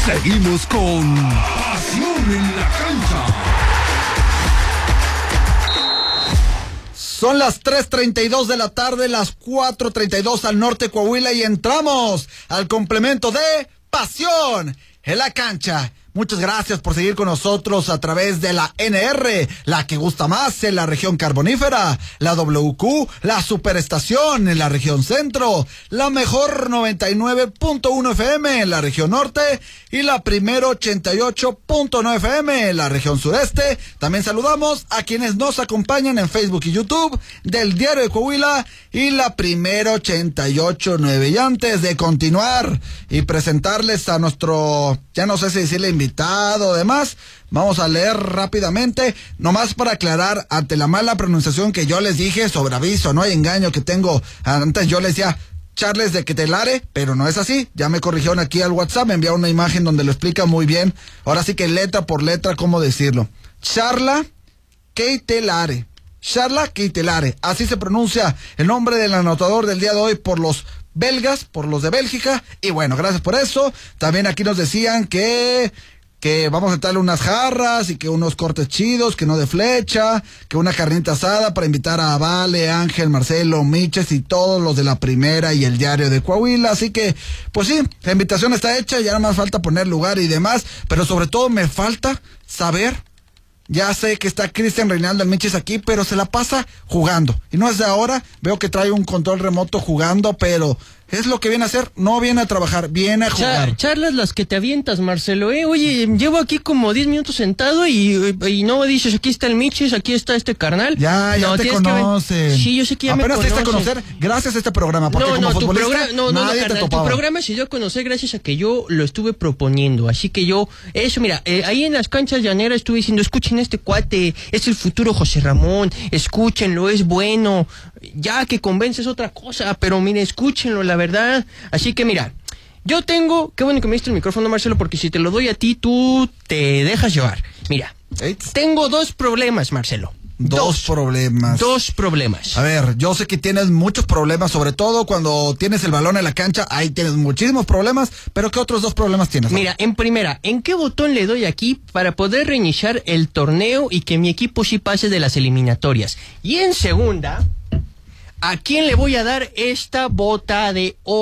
Seguimos con Pasión en la Cancha. Son las 3:32 de la tarde, las 4:32 al norte de Coahuila y entramos al complemento de Pasión en la Cancha. Muchas gracias por seguir con nosotros a través de la NR, la que gusta más en la región carbonífera, la WQ, la superestación en la región centro, la mejor 99.1 FM en la región norte y la primero 88.9 FM en la región sureste. También saludamos a quienes nos acompañan en Facebook y YouTube del Diario de Coahuila y la primero 88.9. Y antes de continuar y presentarles a nuestro, ya no sé si decirle invitado o demás, vamos a leer rápidamente, nomás para aclarar ante la mala pronunciación que yo les dije, sobre aviso, no hay engaño que tengo. Antes yo les decía Charles de Quetelare, pero no es así, ya me corrigieron aquí al WhatsApp, me enviaron una imagen donde lo explica muy bien, ahora sí que letra por letra cómo decirlo. Charla Quetelare, así se pronuncia el nombre del anotador del día de hoy por los belgas, por los de Bélgica, y bueno, gracias por eso. También aquí nos decían que vamos a darle unas jarras y que unos cortes chidos, que no de flecha, que una carnita asada para invitar a Vale, Ángel, Marcelo, Miches y todos los de la primera y el Diario de Coahuila. Así que, pues sí, la invitación está hecha, ya nada más falta poner lugar y demás, pero sobre todo me falta saber. Ya sé que está Cristian Reinaldo el Miches aquí, pero se la pasa jugando. Y no es de ahora, veo que trae un control remoto jugando, pero es lo que viene a hacer, no viene a trabajar, viene a jugar. Charlas las que te avientas, Marcelo, Oye, llevo aquí como 10 minutos sentado y no dices, aquí está el Miches, aquí está este carnal. Ya te conocen. Sí, yo sé que ya apenas me conocen. te diste a conocer gracias a este programa, porque como futbolista nadie te topaba. Tu programa se dio a conocer gracias a que yo lo estuve proponiendo, así que yo, mira, ahí en las canchas llaneras estuve diciendo, escuchen este cuate, es el futuro José Ramón, escúchenlo, es bueno, ya que convences otra cosa, pero mire, escúchenlo, la verdad. Así que mira, yo tengo, qué bueno que me diste el micrófono, Marcelo, porque si te lo doy a ti, tú te dejas llevar. Mira, tengo dos problemas, Marcelo. Dos problemas. A ver, yo sé que tienes muchos problemas, sobre todo cuando tienes el balón en la cancha, ahí tienes muchísimos problemas, pero ¿qué otros dos problemas tienes? Mira, en primera, ¿en qué botón le doy aquí para poder reiniciar el torneo y que mi equipo sí pase de las eliminatorias? Y en segunda, ¿a quién le voy a dar esta bota de oro?